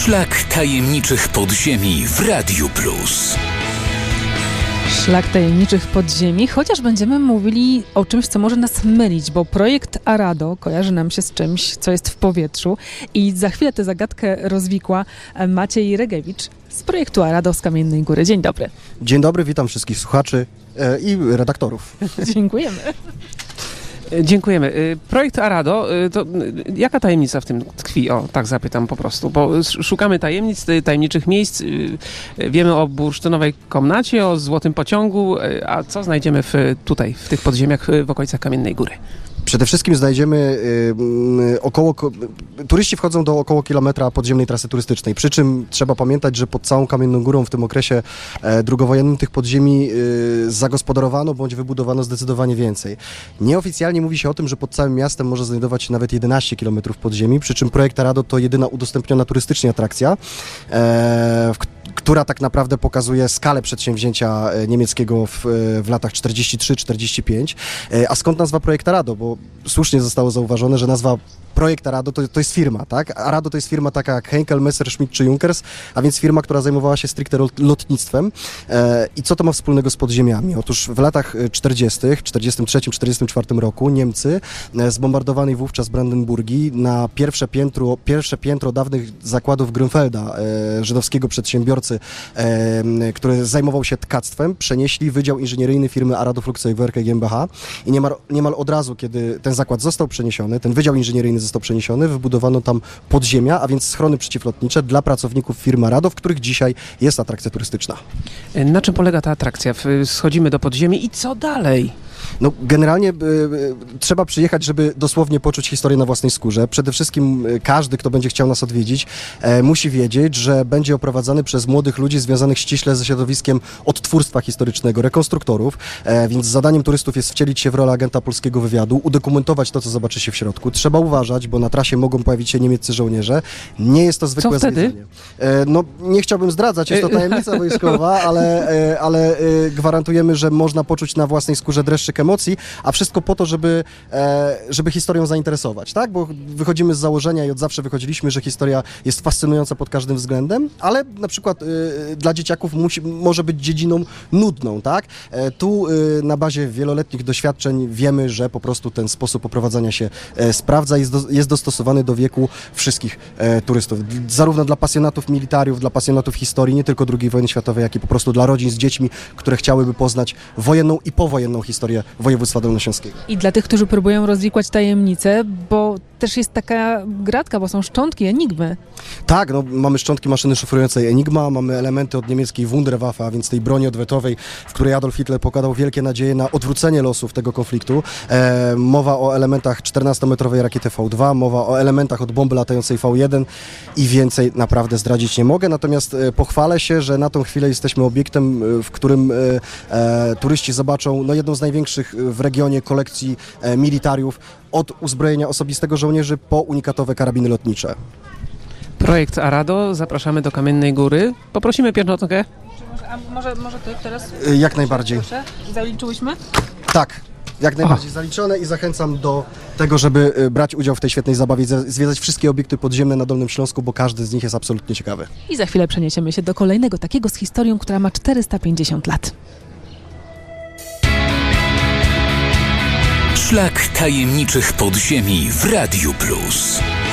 Szlak tajemniczych podziemi w Radiu Plus. Szlak tajemniczych podziemi, chociaż będziemy mówili o czymś, co może nas mylić, bo projekt Arado kojarzy nam się z czymś, co jest w powietrzu i za chwilę tę zagadkę rozwikła Maciej Regewicz z projektu Arado z Kamiennej Góry. Dzień dobry. Dzień dobry, witam wszystkich słuchaczy i redaktorów. Dziękujemy. Dziękujemy. Projekt Arado, to jaka tajemnica w tym tkwi? O, tak zapytam po prostu, bo szukamy tajemnic, tajemniczych miejsc. Wiemy o bursztynowej komnacie, o złotym pociągu, a co znajdziemy tutaj, w tych podziemiach w okolicach Kamiennej Góry? Przede wszystkim znajdziemy turyści wchodzą do około kilometra podziemnej trasy turystycznej, przy czym trzeba pamiętać, że pod całą Kamienną Górą w tym okresie drugowojennym tych podziemi zagospodarowano bądź wybudowano zdecydowanie więcej. Nieoficjalnie mówi się o tym, że pod całym miastem może znajdować się nawet 11 km podziemi, przy czym projekt Arado to jedyna udostępniona turystycznie atrakcja, która tak naprawdę pokazuje skalę przedsięwzięcia niemieckiego w latach 43-45. A skąd nazwa projekt Arado? Bo słusznie zostało zauważone, że nazwa projekt Arado to jest firma, tak? Arado to jest firma taka jak Henkel, Messerschmitt czy Junkers, a więc firma, która zajmowała się stricte lotnictwem. I co to ma wspólnego z podziemiami? Otóż w latach 40., 43-44 roku Niemcy zbombardowali wówczas Brandenburgii na pierwsze piętro dawnych zakładów Grünfelda, żydowskiego przedsiębiorcy, który zajmował się tkactwem, przenieśli wydział inżynieryjny firmy Arado Flugzeugwerke GmbH i niemal od razu, kiedy ten zakład został przeniesiony, ten wydział inżynieryjny został przeniesiony, wybudowano tam podziemia, a więc schrony przeciwlotnicze dla pracowników firmy Arado, w których dzisiaj jest atrakcja turystyczna. Na czym polega ta atrakcja? Schodzimy do podziemi i co dalej? No, generalnie trzeba przyjechać, żeby dosłownie poczuć historię na własnej skórze. Przede wszystkim każdy, kto będzie chciał nas odwiedzić, musi wiedzieć, że będzie oprowadzany przez młodych ludzi związanych ściśle ze środowiskiem odtwórstwa historycznego, rekonstruktorów, więc zadaniem turystów jest wcielić się w rolę agenta polskiego wywiadu, udokumentować to, co zobaczy się w środku. Trzeba uważać, bo na trasie mogą pojawić się niemieccy żołnierze. Nie jest to zwykłe zwiedzanie. No, nie chciałbym zdradzać, jest to tajemnica wojskowa, ale gwarantujemy, że można poczuć na własnej skórze dreszczyk emocji, a wszystko po to, żeby historią zainteresować, tak? Bo wychodzimy z założenia i od zawsze wychodziliśmy, że historia jest fascynująca pod każdym względem, ale na przykład dla dzieciaków może być dziedziną nudną, tak? Tu na bazie wieloletnich doświadczeń wiemy, że po prostu ten sposób oprowadzania się sprawdza i jest dostosowany do wieku wszystkich turystów. Zarówno dla pasjonatów militariów, dla pasjonatów historii, nie tylko II wojny światowej, jak i po prostu dla rodzin z dziećmi, które chciałyby poznać wojenną i powojenną historię województwa dolnośląskiego. I dla tych, którzy próbują rozwikłać tajemnicę, bo też jest taka gratka, bo są szczątki, enigmy. Tak, no, mamy szczątki maszyny szyfrującej Enigma, mamy elementy od niemieckiej Wunderwaffe, a więc tej broni odwetowej, w której Adolf Hitler pokładał wielkie nadzieje na odwrócenie losów tego konfliktu. Mowa o elementach 14-metrowej rakiety V2, mowa o elementach od bomby latającej V1 i więcej naprawdę zdradzić nie mogę, natomiast pochwalę się, że na tą chwilę jesteśmy obiektem, w którym turyści zobaczą jedną z największych w regionie kolekcji militariów, od uzbrojenia osobistego żołnierzy po unikatowe karabiny lotnicze. Projekt Arado, zapraszamy do Kamiennej Góry. Poprosimy piernotkę. Może ty teraz? Jak najbardziej. Proszę, zaliczyłyśmy? Tak, jak najbardziej zaliczone i zachęcam do tego, żeby brać udział w tej świetnej zabawie, zwiedzać wszystkie obiekty podziemne na Dolnym Śląsku, bo każdy z nich jest absolutnie ciekawy. I za chwilę przeniesiemy się do kolejnego takiego z historią, która ma 450 lat. Szlak tajemniczych podziemi w Radiu Plus.